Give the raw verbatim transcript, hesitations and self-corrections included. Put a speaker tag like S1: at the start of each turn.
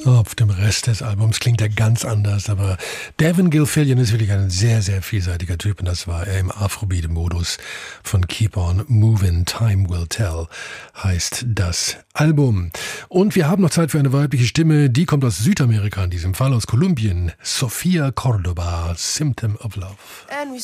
S1: Auf dem Rest des Albums klingt er ganz anders, aber Devin Gilfillian ist wirklich ein sehr, sehr vielseitiger Typ und das war er im Afrobeat-Modus von Keep on Moving, Time Will Tell heißt das Album. Und wir haben noch Zeit für eine weibliche Stimme, die kommt aus Südamerika, in diesem Fall aus Kolumbien, Sofia Cordoba, Symptom of Love.
S2: And we